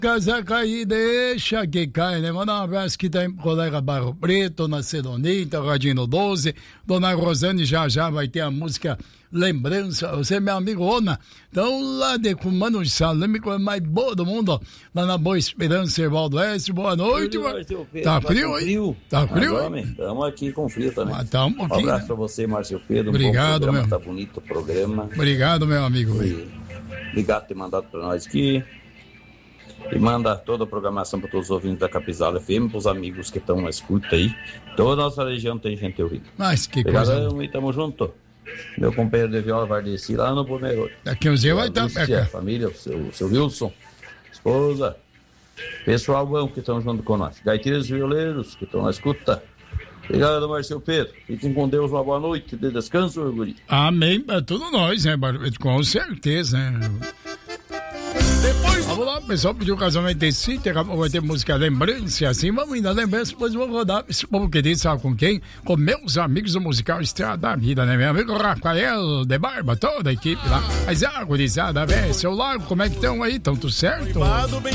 Casaca aí, deixa que cai, né? Manda um abraço que tem colega Barro Preto, na Cedonita, Radinho 12. Dona Rosane já vai ter a música Lembrança. Você é meu amigo Ona. Então, lá de Cumano de Salame, coisa mais boa do mundo, lá na Boa Esperança, Ervaldo Oeste. Boa noite, mano. Tá frio, hein? Tá frio, hein? Estamos aqui com frio também. Um abraço pra você, Márcio Pedro. Obrigado, meu. Tá bonito o programa. Obrigado, meu amigo. Obrigado por ter mandado pra nós aqui. E manda toda a programação para todos os ouvintes da Capizala FM, para os amigos que estão na escuta aí. Toda a nossa região tem gente ouvindo. Mas que coisa. E tamo junto. Meu companheiro de viola Vardeci lá no Pomerode. Daqui uns dias vai estar. A família, o seu Wilson, esposa, pessoal bom que estão junto com nós. Gaiteiros e violeiros que estão na escuta. Obrigado, Márcio Pedro. Fiquem com Deus, uma boa noite de descanso, meu guri. Amém, é tudo nós, né, com certeza, né? Vamos lá, o pessoal pediu o casamento de sítio, vai ter música Lembrança, assim, vamos indo, lembrança, depois vou rodar esse povo querido, sabe com quem? Com meus amigos do musical Estrada da Vida, né, meu amigo Rafael de Barba, toda a equipe lá, mas a gurizada, velho, seu Lago, como é que estão aí, estão tudo certo?